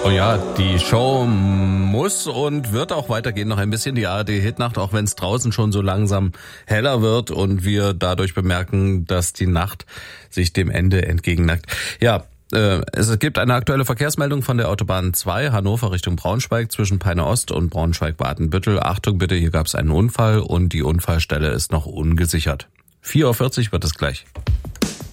Oh ja, die Show muss und wird auch weitergehen, noch ein bisschen die ARD-Hitnacht, auch wenn es draußen schon so langsam heller wird und wir dadurch bemerken, dass die Nacht sich dem Ende entgegenneigt. Ja, es gibt eine aktuelle Verkehrsmeldung von der Autobahn 2, Hannover Richtung Braunschweig, zwischen Peine Ost und Braunschweig-Badenbüttel. Achtung bitte, hier gab es einen Unfall und die Unfallstelle ist noch ungesichert. 4:40 Uhr wird es gleich.